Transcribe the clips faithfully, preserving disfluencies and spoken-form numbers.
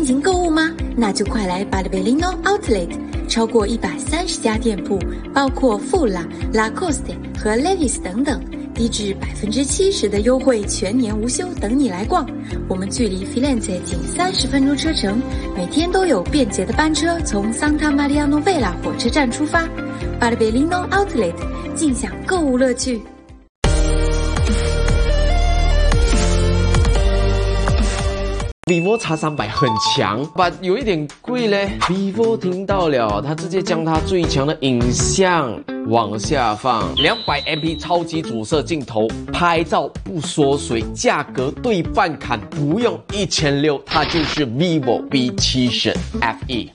心情购物吗？那就快来 Barberino Outlet， 超过一百三十家店铺，包括富拉、Lacoste 和 Levi's 等等，低至百分之七十的优惠，全年无休，等你来逛。我们距离 Firenze 仅三十分钟车程，每天都有便捷的班车从 Santa Maria Novella 火车站出发。Barberino Outlet， 尽享购物乐趣。 vivo X 三百很强，但有一点贵嘞。vivo 听到了，他直接将它最强的影像往下放， 两百 M P 超级主摄镜头，拍照不缩水，价格对半砍，不用一千六，它就是 vivo V 七十 F E。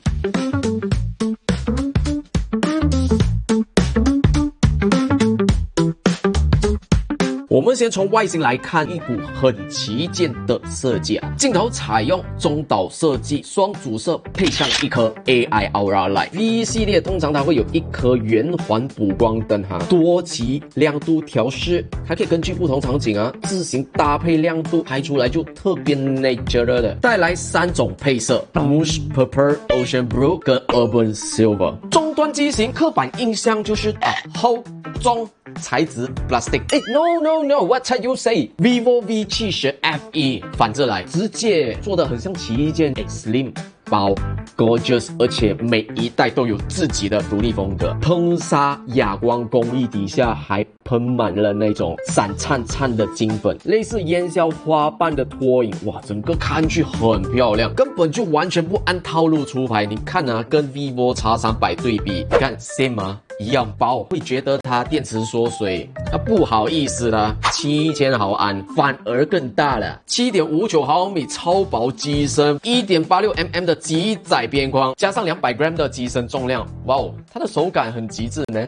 我们先从外形来看，一股很旗舰的设计啊！镜头采用中岛设计，双主摄配上一颗 A I Aura Light。V 系列通常它会有一颗圆环补光灯哈，多级亮度调试，还可以根据不同场景啊自行搭配亮度，拍出来就特别 natural 的。带来三种配色 ：Bush Purple、Ocean Blue 跟 Urban Silver。终端机型刻板印象就是啊厚重。材质 plastic， 哎 ，no no no，what did you say？vivo V 七十 F E 反着来，直接做的很像旗舰 slim 包 ，gorgeous， 而且每一代都有自己的独立风格。喷砂哑光工艺底下还喷满了那种闪灿灿的金粉，类似烟消花瓣的拖影，哇，整个看去很漂亮，根本就完全不按套路出牌。你看啊，跟 vivo X 三百对比，你看 same 吗？一样薄，会觉得它电池缩水啊，不好意思啦，七千毫安反而更大了， 七点五九毫米超薄机身， 一点八六 mm 的极窄边框，加上两百 gram 的机身重量，哇哦，它的手感很极致呢。